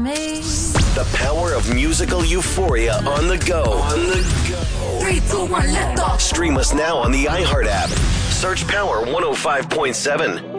me. The power of musical euphoria on the go. 3, 2, 1, let go. Stream us now on the iHeart app. Search Power 105.7.